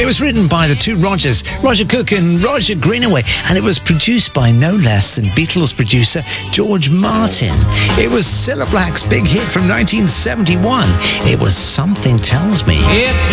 It was written by the two Rogers, Roger Cook and Roger Greenaway, and it was produced by no less than Beatles producer George Martin. It was Cilla Black's big hit from 1971. It was Something Tells Me. It's